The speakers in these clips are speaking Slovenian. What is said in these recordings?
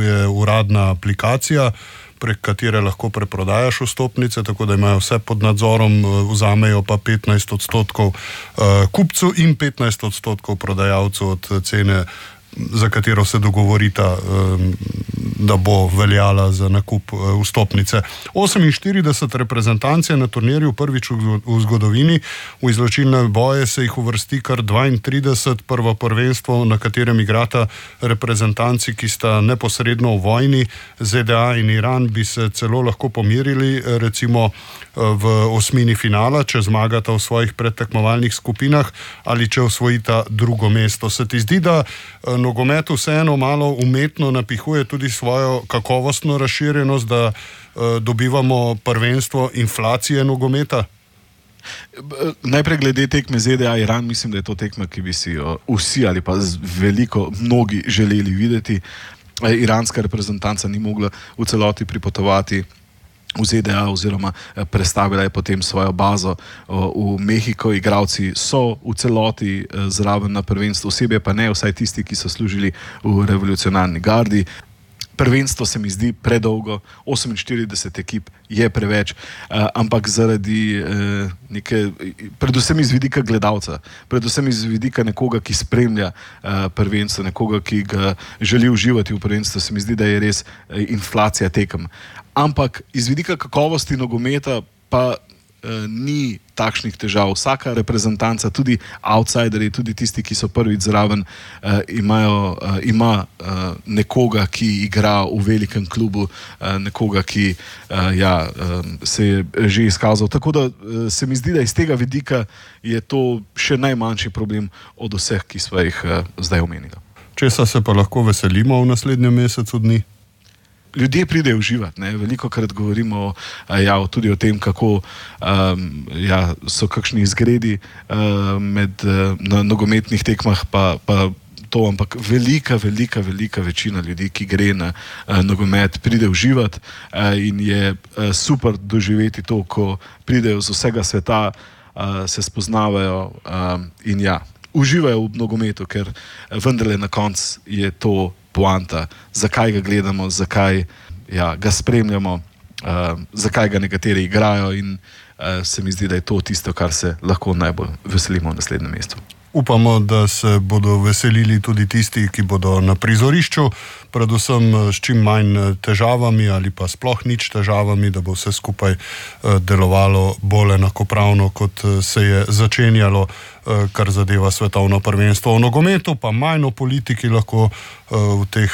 je uradna aplikacija, prek katere lahko preprodajaš vstopnice, tako da imajo vse pod nadzorom, vzamejo pa 15% kupcu in 15% prodajalcu od cene, za katero se dogovorita, da bo veljala za nakup vstopnice. 48 reprezentanc je na turnirju prvič v zgodovini, v izločilne boje se jih uvrsti kar 32, prvo prvenstvo, na katerem igrata reprezentanci, ki sta neposredno v vojni. ZDA in Iran bi se celo lahko pomirili, recimo v osmini finala, če zmagata v svojih predtekmovalnih skupinah ali če osvojita drugo mesto. Se ti zdi, da nogomet vseeno malo umetno napihuje tudi svojo kakovostno razširjenost, da dobivamo prvenstvo inflacije nogometa? Najprej glede tekme ZDA-Iran, mislim, da je to tekma, ki bi si jo vsi ali pa mnogi želeli videti. Iranska reprezentanca ni mogla v celoti pripotovati v ZDA oziroma prestavila je potem svojo bazo v Mehiko. Igralci so v celoti zraven na prvenstvu, osebje pa ne, vsaj tisti, ki so služili v revolucionarni gardi. Prvenstvo se mi zdi predolgo, 48 ekip je preveč, ampak zaradi predvsem iz vidika gledalca, predvsem iz vidika nekoga, ki spremlja prvenstvo, nekoga, ki ga želi uživati v prvenstvu, se mi zdi, da je res inflacija tekem. Ampak iz vidika kakovosti nogometa pa ni takšnih težav. Vsaka reprezentanca, tudi outsiderji, tudi tisti, ki so prvič zraven, ima nekoga, ki igra v velikem klubu, nekoga, ki se je že izkazal. Tako da se mi zdi, da iz tega vidika je to še najmanjši problem od vseh, ki smo jih zdaj omenili. Česa se pa lahko veselimo v naslednjem mesecu dni? Ljudje pridejo uživati, veliko krat govorimo tudi o tem, kako so kakšni izgredi na nogometnih tekmah, pa to, ampak velika večina ljudi, ki gre na nogomet, pride uživati in je super doživeti to, ko pridejo z vsega sveta, se spoznavajo in uživajo v nogometu, ker vendarle na koncu je to poanta, zakaj ga gledamo, zakaj ga spremljamo, zakaj ga nekateri igrajo in se mi zdi, da je to tisto, kar se lahko najbolj veselimo v naslednjem mestu. Upamo, da se bodo veselili tudi tisti, ki bodo na prizorišču, predvsem s čim manj težavami ali pa sploh nič težavami, da bo vse skupaj delovalo bolj enakopravno, kot se je začenjalo, kar zadeva svetovno prvenstvo v nogometu, pa manj o politiki lahko v teh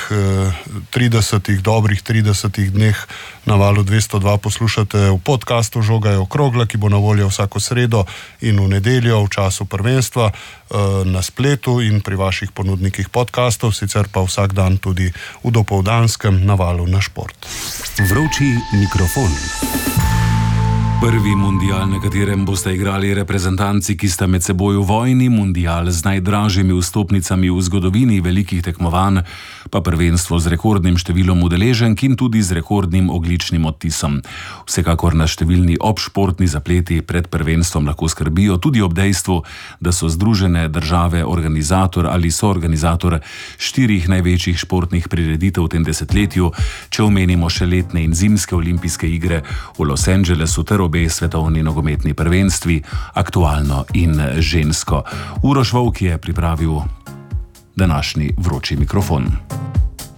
30 dneh na Valu 202 poslušate v podcastu Žoga je okrogla, ki bo na voljo vsako sredo in v nedeljo v času prvenstva na spletu in pri vaših ponudnikih podcastov, sicer pa vsak dan tudi v dopoldanskem na Valu na šport. Vroči mikrofon. Prvi mundial, na katerem boste igrali reprezentanci, ki sta med seboj v vojni, mundial z najdražjimi vstopnicami v zgodovini velikih tekmovanj, pa prvenstvo z rekordnim številom udeleženk in tudi z rekordnim ogljičnim odtisom. Vsekakor nas številni obšportni zapleti pred prvenstvom lahko skrbijo tudi ob dejstvu, da so Združene države organizator ali soorganizator 4 največjih športnih prireditev v tem desetletju, če omenimo še letne in zimske olimpijske igre v Los Angelesu ter obe svetovni nogometni prvenstvi, aktualno in žensko. Uroš Vovk je pripravil današnji vroči mikrofon.